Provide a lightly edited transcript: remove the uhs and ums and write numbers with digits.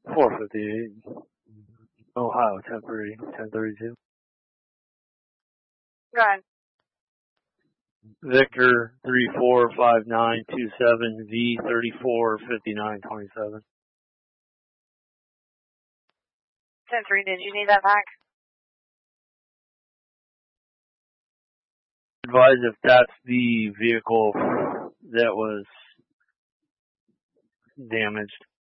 458. Ohio, 1032. Go ahead. Victor 345927 V 345927. 10-3, did you need that back? Advise if that's the vehicle that was damaged.